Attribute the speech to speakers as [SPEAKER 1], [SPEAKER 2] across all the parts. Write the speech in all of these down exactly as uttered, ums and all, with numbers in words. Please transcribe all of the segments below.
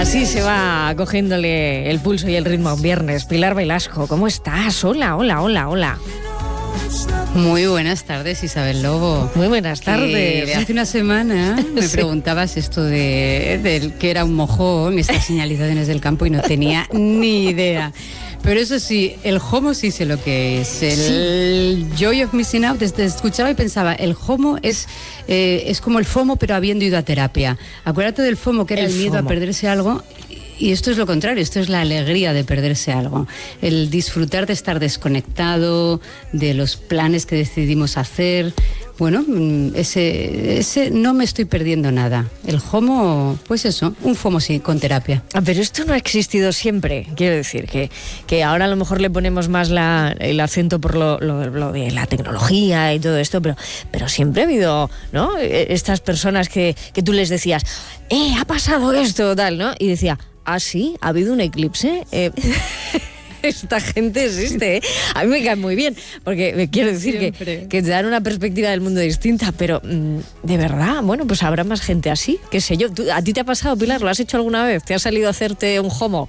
[SPEAKER 1] Así se va cogiéndole el pulso y el ritmo a un viernes. Pilar Velasco, ¿cómo estás? Hola, hola, hola, hola.
[SPEAKER 2] Muy buenas tardes, Isabel Lobo.
[SPEAKER 1] Muy buenas tardes.
[SPEAKER 2] Que hace una semana me sí. preguntabas esto de, de que era un mojón, estas señalizaciones del campo, y no tenía ni idea. Pero eso sí, el homo sí sé lo que es. El sí. Joy of Missing Out, desde escuchaba y pensaba, el homo es, eh, es como el FOMO, pero habiendo ido a terapia. Acuérdate del FOMO, que era el, el miedo FOMO. A perderse algo. Y esto es lo contrario, esto es la alegría de perderse algo, el disfrutar de estar desconectado, de los planes que decidimos hacer. Bueno, ese, ese no me estoy perdiendo nada. El FOMO, pues eso, un FOMO sí, con terapia.
[SPEAKER 1] Ah, pero esto no ha existido siempre, quiero decir, que, que ahora a lo mejor le ponemos más la, el acento por lo, lo, lo de la tecnología y todo esto, pero, pero siempre ha habido, ¿no? Estas personas que, que tú les decías, eh, ha pasado esto, tal, ¿no? Y decía, ah, sí, ha habido un eclipse. Eh, esta gente existe, ¿eh? A mí me cae muy bien, porque me quiero decir que, que te dan una perspectiva del mundo distinta, pero mmm, de verdad, bueno, pues habrá más gente así, qué sé yo. ¿Tú, ¿A ti te ha pasado, Pilar? ¿Lo has hecho alguna vez? ¿Te ha salido a hacerte un homo?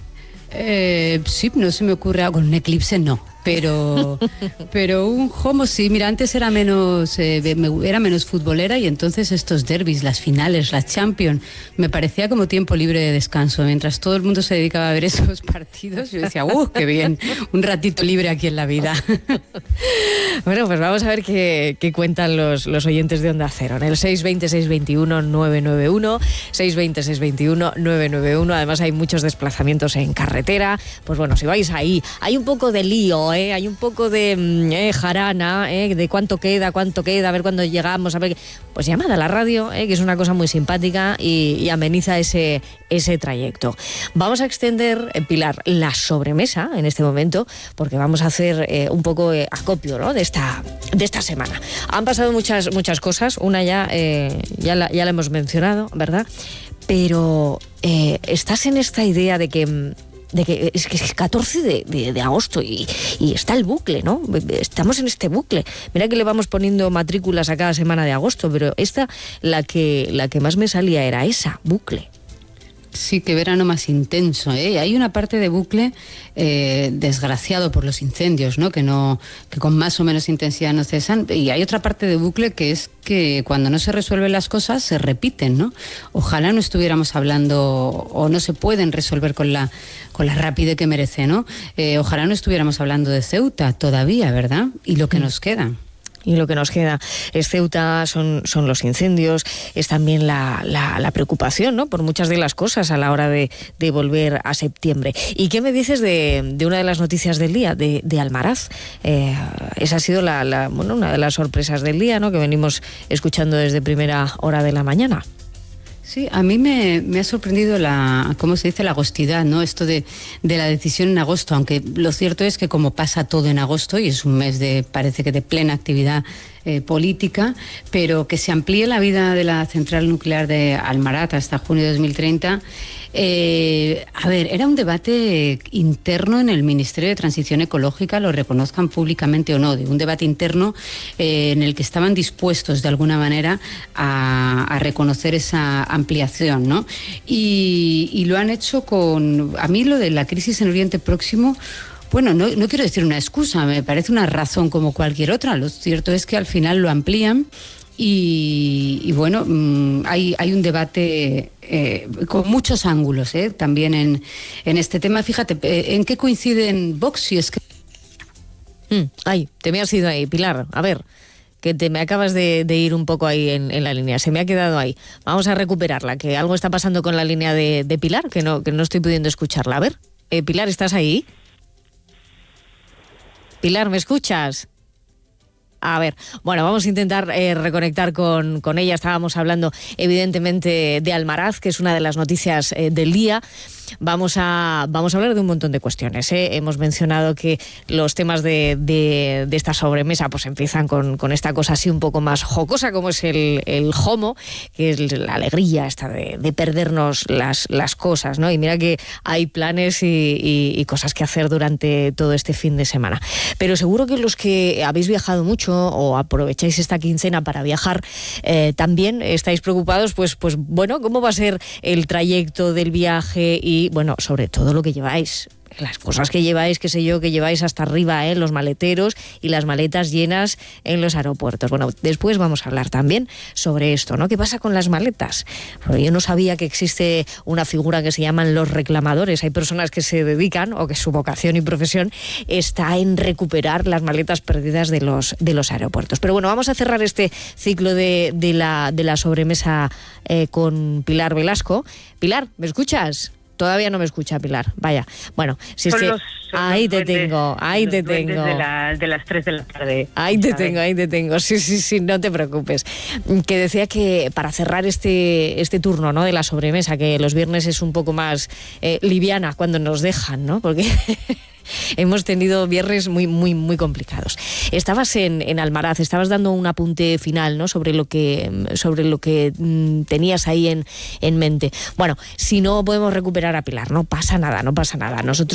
[SPEAKER 2] Eh, sí, no se me ocurre algo. Con un eclipse no. Pero, pero un homo sí, mira, antes era menos, eh, era menos futbolera y entonces estos derbis, las finales, la Champions, me parecía como tiempo libre de descanso. Mientras todo el mundo se dedicaba a ver esos partidos, yo decía, ¡uh, qué bien! Un ratito libre aquí en la vida.
[SPEAKER 1] Bueno, pues vamos a ver qué, qué cuentan los, los oyentes de Onda Cero. En el seis veinte, seis veintiuno, nueve noventa y uno, seis veinte, seis veintiuno, nueve noventa y uno. Además hay muchos desplazamientos en carretera. Pues bueno, si vais ahí, hay un poco de lío, ¿eh? Hay un poco de eh, jarana, eh, de cuánto queda, cuánto queda, a ver cuándo llegamos, a ver qué. Pues llamad a la radio, eh, que es una cosa muy simpática y, y ameniza ese, ese trayecto. Vamos a extender, eh, Pilar, la sobremesa en este momento, porque vamos a hacer eh, un poco eh, acopio, ¿no? de, esta, de esta semana. Han pasado muchas, muchas cosas, una ya, eh, ya, la, ya la hemos mencionado, ¿verdad? Pero eh, estás en esta idea de que de que es que es catorce de, de, de agosto y, y está el bucle, ¿no? Estamos en este bucle. Mira que le vamos poniendo matrículas a cada semana de agosto, pero esta, la que, la que más me salía era esa, bucle.
[SPEAKER 2] Sí, qué verano más intenso, ¿eh? Hay una parte de bucle eh, desgraciado por los incendios, ¿no? Que no, que con más o menos intensidad no cesan. Y hay otra parte de bucle que es que cuando no se resuelven las cosas se repiten, ¿no? Ojalá no estuviéramos hablando o no se pueden resolver con la con la rapidez que merece, ¿no? Eh, ojalá no estuviéramos hablando de Ceuta todavía, ¿verdad? Y lo que mm. nos queda.
[SPEAKER 1] Y lo que nos queda es Ceuta, son, son los incendios, es también la, la, la preocupación, ¿no? Por muchas de las cosas a la hora de, de volver a septiembre. ¿Y qué me dices de, de una de las noticias del día, de, de Almaraz? Eh, esa ha sido la, la, bueno, una de las sorpresas del día, ¿no? Que venimos escuchando desde primera hora de la mañana.
[SPEAKER 2] Sí, a mí me, me ha sorprendido la, ¿cómo se dice? La agostidad, ¿no? Esto de, de la decisión en agosto, aunque lo cierto es que como pasa todo en agosto y es un mes de, parece que de plena actividad eh, política, pero que se amplíe la vida de la central nuclear de Almaraz hasta junio de dos mil treinta. Eh, a ver, era un debate interno en el Ministerio de Transición Ecológica, lo reconozcan públicamente o no, de un debate interno eh, en el que estaban dispuestos de alguna manera a, a reconocer esa ampliación, ¿no? Y, y lo han hecho con, a mí lo de la crisis en Oriente Próximo, bueno, no, no quiero decir una excusa, me parece una razón como cualquier otra, lo cierto es que al final lo amplían. Y, y bueno, mmm, hay, hay un debate eh, con muchos ángulos eh, también en, en este tema. Fíjate, eh, ¿en qué coinciden Vox y es que...
[SPEAKER 1] Mm, ay, te me has ido ahí, Pilar. A ver, que te me acabas de, de ir un poco ahí en, en la línea. Se me ha quedado ahí. Vamos a recuperarla, que algo está pasando con la línea de, de Pilar, que no, que no estoy pudiendo escucharla. A ver, eh, Pilar, ¿estás ahí? Pilar, ¿me escuchas? A ver, bueno, vamos a intentar eh, reconectar con, con ella. Estábamos hablando evidentemente de Almaraz, que es una de las noticias eh, del día. vamos a, vamos a hablar de un montón de cuestiones, ¿eh? Hemos mencionado que los temas de, de, de esta sobremesa pues empiezan con, con esta cosa así un poco más jocosa, como es el, el jomo, que es la alegría esta de, de perdernos las, las cosas, ¿no? Y mira que hay planes y, y, y cosas que hacer durante todo este fin de semana. Pero seguro que los que habéis viajado mucho o aprovecháis esta quincena para viajar, eh, también estáis preocupados, pues, pues bueno, ¿cómo va a ser el trayecto del viaje? Y bueno, sobre todo lo que lleváis. Las cosas que lleváis, qué sé yo, que lleváis hasta arriba, ¿eh? Los maleteros y las maletas llenas en los aeropuertos. Bueno, después vamos a hablar también sobre esto, ¿no? ¿Qué pasa con las maletas? Porque yo no sabía que existe una figura que se llaman los reclamadores. Hay personas que se dedican, o que su vocación y profesión está en recuperar las maletas perdidas de los, de los aeropuertos. Pero bueno, vamos a cerrar este ciclo de, de, la, de la sobremesa eh, con Pilar Velasco. Pilar, ¿me escuchas? Todavía no me escucha Pilar, vaya. Bueno, si es
[SPEAKER 3] son
[SPEAKER 1] que
[SPEAKER 3] los, son
[SPEAKER 1] ahí
[SPEAKER 3] los
[SPEAKER 1] te
[SPEAKER 3] duendes,
[SPEAKER 1] tengo, ahí te tengo.
[SPEAKER 3] De, la, de las tres de la tarde.
[SPEAKER 1] Ahí te
[SPEAKER 3] ¿sabes?
[SPEAKER 1] tengo, ahí te tengo. Sí, sí, sí, no te preocupes. Que decía que para cerrar este, este turno, ¿no?, de la sobremesa, que los viernes es un poco más eh, liviana cuando nos dejan, ¿no? Porque hemos tenido viernes muy, muy, muy complicados. Estabas en, en Almaraz, estabas dando un apunte final, ¿no?, sobre lo que, sobre lo que mm, tenías ahí en, en mente. Bueno, si no podemos recuperar a Pilar, no pasa nada, no pasa nada. Nosotros